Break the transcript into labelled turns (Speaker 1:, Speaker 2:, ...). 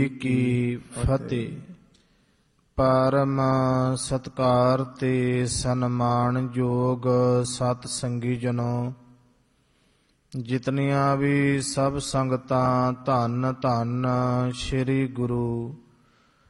Speaker 1: ਕੀ ਫਤਿਹ। ਪਰਮ ਸਤਿਕਾਰ ਤੇ ਸਨਮਾਨ ਯੋਗ ਸਤ ਸੰਗੀ ਜਨੋ, ਜਿਤਨੀਆਂ ਵੀ ਸਭ ਸੰਗਤਾਂ ਧੰਨ ਧੰਨ ਸ੍ਰੀ ਗੁਰੂ